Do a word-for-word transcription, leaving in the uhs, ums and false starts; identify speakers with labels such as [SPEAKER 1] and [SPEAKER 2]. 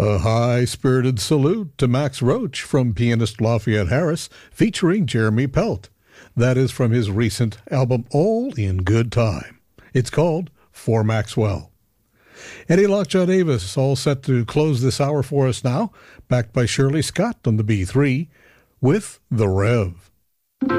[SPEAKER 1] A high-spirited salute to Max Roach from pianist Lafayette Harris, featuring Jeremy Pelt. That is from his recent album All in Good Time. It's called For Maxwell. Eddie Lockjaw Davis, all set to close this hour for us now, backed by Shirley Scott on the B three with The Rev.